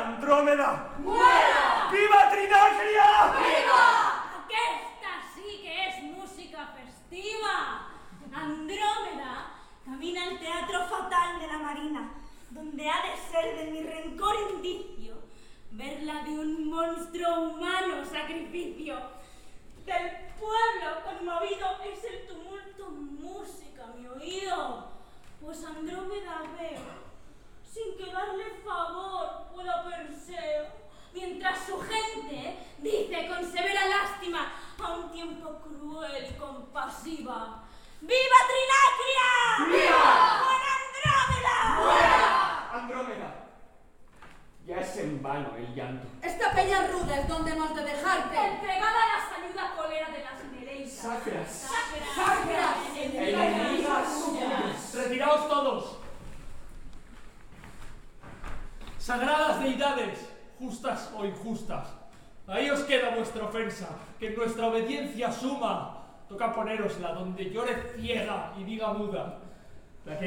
Andrómeda! ¡Muera! ¡Viva Trinacria! ¡Viva! Que esta sí que es música festiva. Andrómeda camina al teatro fatal de la Marina, donde ha de ser de mi rencor indicio verla de un monstruo humano sacrificio. Del pueblo conmovido es el tumulto música mi oído, pues Andrómeda veo, sin que darle favor pueda Perseo, mientras su gente dice con severa lástima, a un tiempo cruel y compasiva: ¡Viva Trinacria! ¡Viva! ¡Con Andrómeda! ¡Muera! Andrómeda, ya es en vano el llanto. Esta peña ruda es donde hemos de dejarte. Entregada a la saluda cólera de las Nereidas. Sacras. ¡Sacras! Enemigas. ¡Retiraos todos! Sagradas deidades, justas o injustas, ahí os queda vuestra ofensa, que en nuestra obediencia suma. Toca ponérosla donde llore ciega y diga muda.